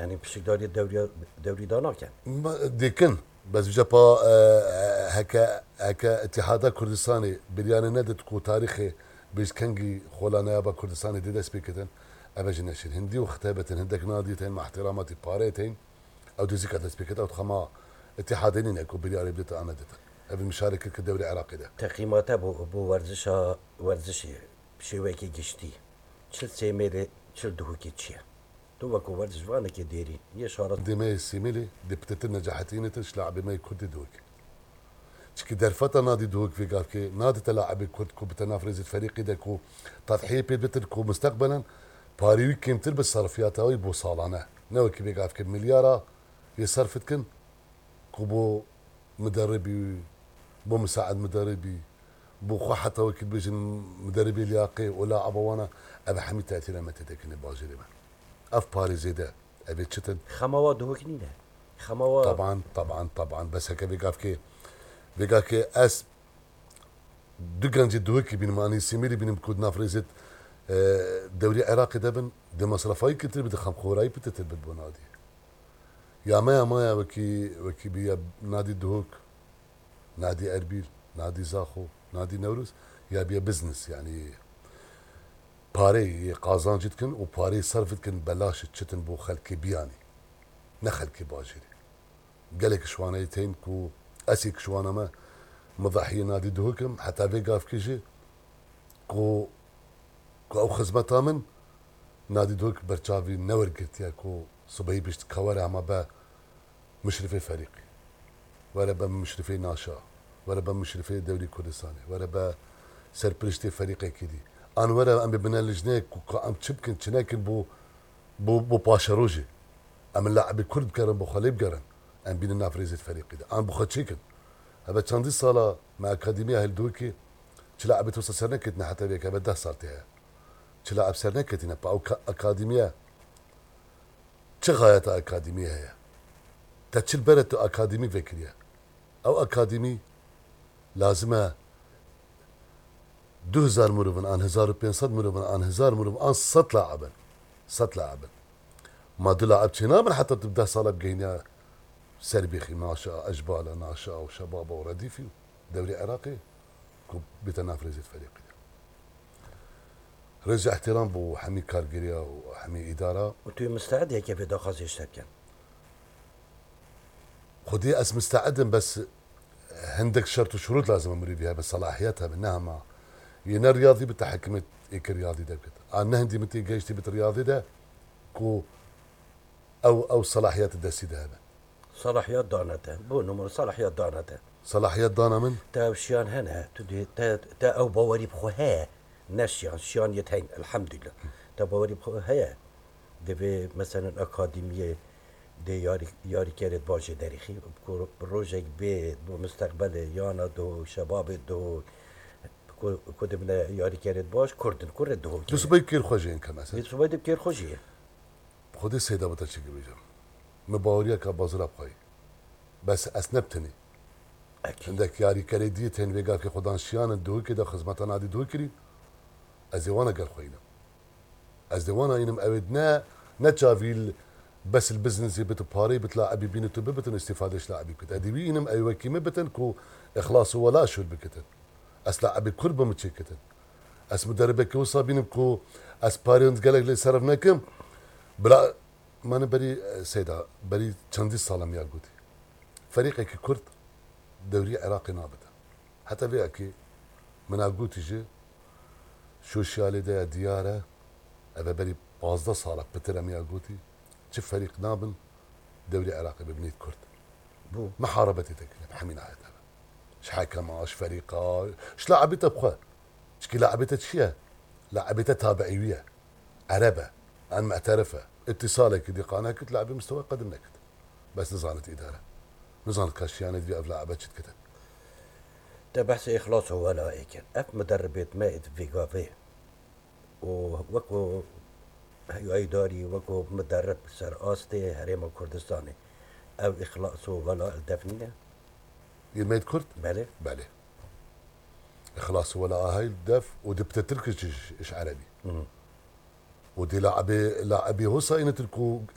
يعني بشكل دوري دانا كان ديكن بس جابا هكا اتحاد كردستاني بريان ندت كو تاريخي بيش كنجي خولانا يابا كردستاني دي دس بيكتن ابج نشر هندي وختابة هندك ناديتين مع احتراماتي باريتين او دزيك دس بيكت او تخما اتحادين اكو بريان بدت انا دت ابي مشاركة كدوري العراقي ده تقييماته بو ورزشي بشويكي جشتي شل سيميلي شل دهوكي تشيا تو وكو ورزش وانا كديري يشارت دي ماي سيميلي دي بتتر نجاحتين تش لاعب ماي كرد دوك تشكي درفتا نادي دوك في قافكي نادي تلاعب كرد كو بتنافرز الفريق دكو تضحيه بتركو مستقبلا باريوي كيم تلبس صرفياتها ويبو صالانه نو كي بيقافكي مليارة يصرفتكن كو مدربي بو مساعد مدربي بو خو حتى وكيل بيجي مدربي لياقي ولا ابوانا ابي حمي تاثير ما تدكن باجري ما اف باري زيدا ابي تشتن خموا دهوكنينا خموا طبعا بس هكا بيقافكي اس دقن جدوكي بين ماني سيميري بين مكود نافريزت دوري عراقي دبن دي مصرفاي كتير بدي خم خوراي بتتلبد بنادي يا ما وكي بيا نادي دهوك نادي اربيل نادي زاخو نادي نوروز يا بيا بزنس يعني باري قازان جدكن وباري صرفتكن بلاش تشتن بو خلكي بياني نخلكي باجري قالك شوانيتين كو اسيك شوانا ما مضحية نادي دهوكم حتى بيقاف كيجي كو او خزمتا من نادي دهوك برشافي نورقت يا كو صبي بيشت كوارع ما با مشرفي فريقي ولا با مشرفي ناشا ولا با مشرفي دوري كردستاني ولا با سربرشتي فريقي كدي انا ولا ام ببنا لجنيك ام تشبكن تشناكن بو باشروجي ام اللاعب كرد كرم بو خليب كرم ام بين نافريزة فريقي ده ام بو خدشيكن هذا تشاندي صالة مع أكاديمية هالدوكي تلاعب توصل سرنكتنا حتى بيك بده صارتها تلاعب سرنكتنا باو أكاديمية غاية أكاديمية هي تشل بلد أكاديمي فكرية أو أكاديمي لازمها 2000 مروفن عن 1500 مروفن عن 1000 مروفن عن 6 لاعبا ما دول لاعب من حتى تبدا صالة بقينا سربيخي ناشئة أجبالة ناشئة وشبابة ورديفي دوري عراقي بتنافرز الفريق رجع احترام بو حمي كارجريا وحمي إدارة وتو مستعد هيك في داخل يشتكن خدي أس مستعد بس عندك شرط وشروط لازم أمري فيها بس صلاحياتها منها ما ينا رياضي بتحكمت إيك رياضي ده كده أنا هندي متي جيشتي بالرياضي ده كو أو صلاحيات الدسي ده هذا صلاحيات دانته بو نمر صلاحيات دانته صلاحيات دانا من تا شيان هنا تدي تا او باوري بخوها نشيان شيان يتهين الحمد لله تا باوري بخوها دبي مثلا اكاديميه دي ياري كانت باجي تاريخي بروجيك بيت بمستقبل يانا دو شباب دو كود من ياري كانت باش كردن دو بس بيكير خوجين كما بس بيد بكير خوجيه خدي سيدا بتشكي بيجم مباوريا كبازرا بخاي بس اسنبتني اكيد عندك ياري كريديتين فيقال كي خدان شيان الدوي كده خزمتنا نادي دوي كري ازيوانا قال خوينا ازيوانا ينم اودنا نتشافيل بس البزنس يبت باري بتلاعب بين تببتن استفادهش لاعبي كت ادي ينم ايوه كيما بتن كو اخلاص ولا شو بكتن اس لاعبي كربه متشكتن اس مدربك وصابين كو اس باريونز قالك لي صرفناكم بلا ما نبري سيدا بري تشاندي صالم يا قوتي فريقك كرد دوري عراقي نابته حتى بيأكي من أقول جي شو شالي ده ديارة أبى بري بازدا صالك بترمي أقولتي شوف فريق نابن دوري عراقي ببنية كرد بو محاربتي تكلم حمين عادة اش حكم اش فريقه اش لاعبته بخا اش لاعبته تشيا لاعبته تابعية عربة عن معترفة اتصالك دي قانا كنت لاعب مستوى قدم نكت بس نزانت إدارة نزانت كاشيانة في أفلا عبد كتن ده بحث إخلاص هو لا إيكن أف مدربة مائد فيغافي وكو هاي داري وكو مدرب سر آستي هريم كردستاني أو إخلاص هو لا الدفنية يميت كرد بله بله إخلاص ولا هاي الدف ودي بتتركش إيش عربي ودي لاعبي هو صاينة تركو